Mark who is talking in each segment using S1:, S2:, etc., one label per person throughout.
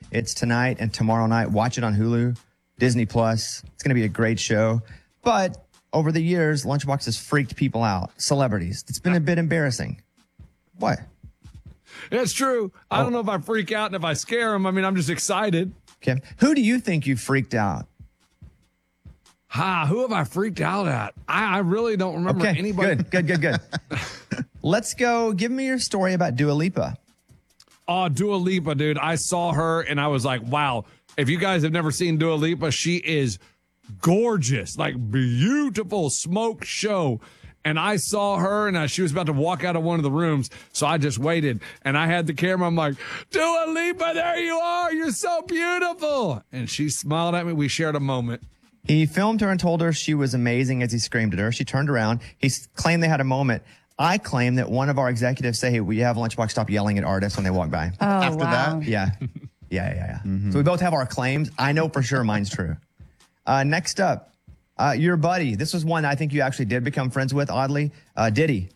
S1: It's tonight and tomorrow night. Watch it on Hulu, Disney Plus. It's going to be a great show. But over the years, Lunchbox has freaked people out, celebrities. It's been a bit embarrassing. What?
S2: It's true. I don't know if I freak out and if I scare them. I mean, I'm just excited.
S1: Okay. Who do you think you freaked out?
S2: Who have I freaked out at? I really don't remember anybody.
S1: Good. Let's go. Give me your story about Dua Lipa.
S2: Oh, Dua Lipa, dude. I saw her and I was like, wow. If you guys have never seen Dua Lipa, she is gorgeous, like beautiful smoke show. And I saw her and she was about to walk out of one of the rooms. So I just waited and I had the camera. I'm like, Dua Lipa, there you are. You're so beautiful. And she smiled at me. We shared a moment.
S1: He filmed her and told her she was amazing as he screamed at her. She turned around. He claimed they had a moment. I claim that one of our executives say, hey, we have Lunchbox stop yelling at artists when they walk by.
S3: Oh,
S4: After
S3: wow.
S4: that?
S1: Yeah. Mm-hmm. So we both have our claims. I know for sure mine's true. Next up, your buddy. This was one I think you actually did become friends with, oddly. Diddy.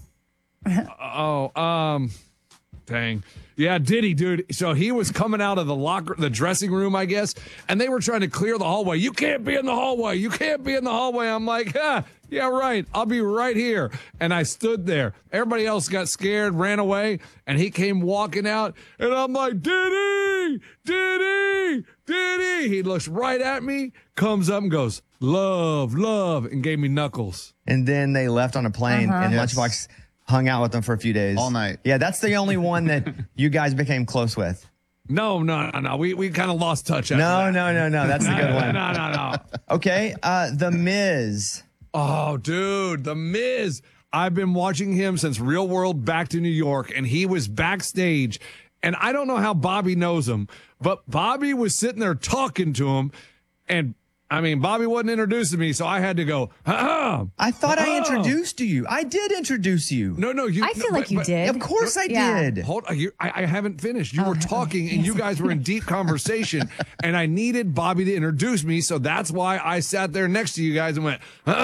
S2: Dang. Yeah, Diddy, dude. So he was coming out of the dressing room, I guess, and they were trying to clear the hallway. You can't be in the hallway. You can't be in the hallway. I'm like, yeah, right. I'll be right here. And I stood there. Everybody else got scared, ran away, and he came walking out, and I'm like, Diddy, Diddy, Diddy. He looks right at me, comes up and goes, love, love, and gave me knuckles.
S1: And then they left on a plane, and
S4: Yes.
S1: Lunchbox hung out with them for a few days.
S4: All night.
S1: Yeah, that's the only one that you guys became close with.
S2: No. We kind of lost touch after
S1: No.
S2: that.
S1: That's the good one.
S2: No.
S1: Okay, The Miz.
S2: Oh, dude, The Miz. I've been watching him since Real World Back to New York, and he was backstage. And I don't know how Bobby knows him, but Bobby was sitting there talking to him. And, I mean, Bobby wasn't introducing me, so I had to go,
S1: I thought I introduced you. I did introduce you.
S2: No, you.
S3: I feel like you did.
S1: Of course I
S3: Yeah.
S1: did.
S2: Hold on, I haven't finished. You were talking, and you guys were in deep conversation, and I needed Bobby to introduce me, so that's why I sat there next to you guys and went,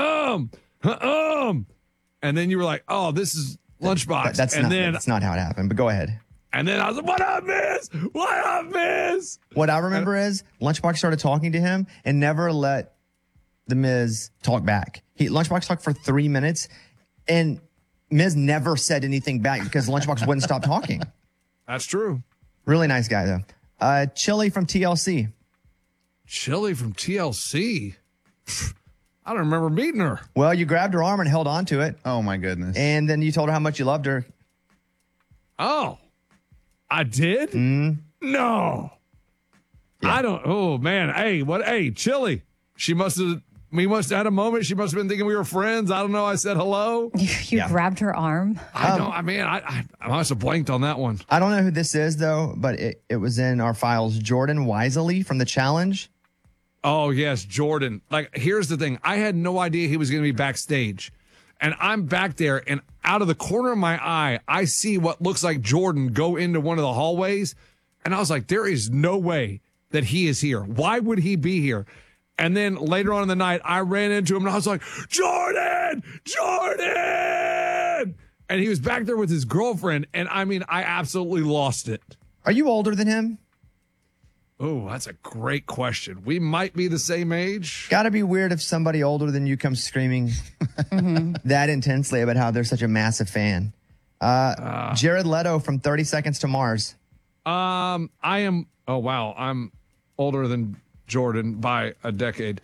S2: and then you were like, "Oh, this is Lunchbox,"
S1: That's not how it happened, but go ahead.
S2: And then I was like, "What up, Miz? What up, Miz?"
S1: What I remember is Lunchbox started talking to him and never let the Miz talk back. Lunchbox talked for 3 minutes, and Miz never said anything back because Lunchbox wouldn't stop talking.
S2: That's true.
S1: Really nice guy, though. Chili from TLC.
S2: Chili from TLC. I don't remember meeting her.
S1: Well, you grabbed her arm and held on to it,
S4: Oh, my goodness.
S1: and then you told her how much you loved her.
S2: Oh, I did? No.
S1: Yeah.
S2: I don't. Oh, man. Hey, Chili. We must have had a moment. She must have been thinking we were friends. I don't know. I said hello.
S3: You grabbed her arm.
S2: I must have blanked on that one.
S1: I don't know who this is, though, but it was in our files. Jordan Wisely from The Challenge.
S2: Oh, yes, Jordan. Like, here's the thing. I had no idea he was going to be backstage. And I'm back there, and out of the corner of my eye, I see what looks like Jordan go into one of the hallways. And I was like, there is no way that he is here. Why would he be here? And then later on in the night, I ran into him, and I was like, Jordan! Jordan! And he was back there with his girlfriend. And, I mean, I absolutely lost it.
S1: Are you older than him?
S2: Oh, that's a great question. We might be the same age.
S1: Got to be weird if somebody older than you comes screaming that intensely about how they're such a massive fan. Jared Leto from 30 Seconds to Mars.
S2: I'm older than Jordan by a decade.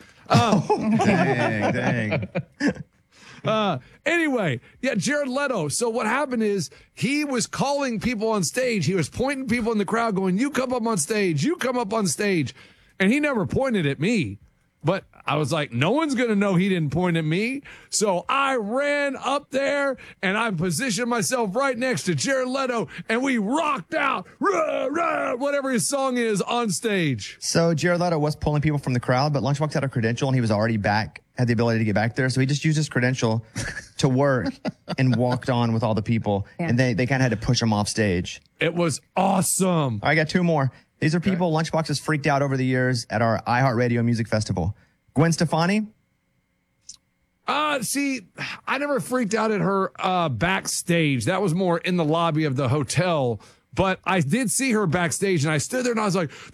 S4: Dang.
S2: Anyway, yeah, Jared Leto. So what happened is he was calling people on stage. He was pointing people in the crowd going, you come up on stage, you come up on stage. And he never pointed at me. But I was like, no one's going to know he didn't point at me. So I ran up there and I positioned myself right next to Jared Leto and we rocked out, rah, rah, whatever his song is, on stage.
S1: So Jared Leto was pulling people from the crowd, but Lunchbox had a credential and he was already back, had the ability to get back there. So he just used his credential to work and walked on with all the people.
S3: Yeah.
S1: And they kind of had to push him off stage.
S2: It was awesome.
S1: I got two more. These are people Lunchbox has freaked out over the years at our iHeartRadio Music Festival. Gwen Stefani.
S2: See, I never freaked out at her backstage. That was more in the lobby of the hotel. But I did see her backstage, and I stood there, and I was like,